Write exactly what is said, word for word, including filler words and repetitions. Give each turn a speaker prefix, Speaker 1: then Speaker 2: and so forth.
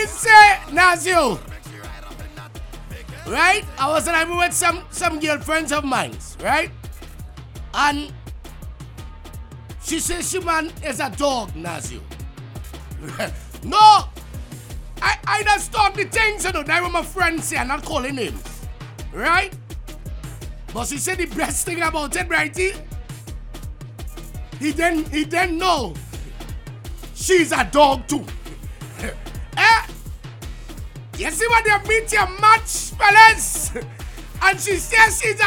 Speaker 1: say, Nazio, right? I was like with some, some girlfriends of mine, right? And she says she man is a dog, Nazio. No! I, I don't stop the things, you know, that what my friend say, I'm not calling names. Right? But she said the best thing about it, right? He, he didn't he didn't know she's a dog too. Eh? You see what they meet your match, fellas? And she says she's